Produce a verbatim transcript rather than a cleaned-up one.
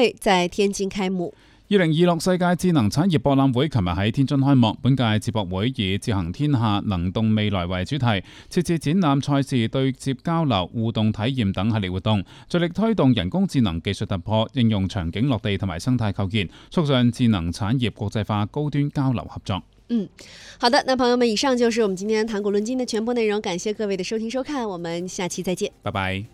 會在天津開幕。 二零二六世界智能產業博覽會琴日喺天津開幕，本屆接博會以智行天下能動未來為主題，設置展覽、賽事、對接交流、互動體驗等系列活動，着力推動人工智能技術突破、應用場景落地同埋生態構建，促進智能產業國際化高端交流合作。 嗯，好的，那朋友們，以上就是我們今天談古論今的全部內容，感謝各位的收聽收看，我們下期再見， 拜拜。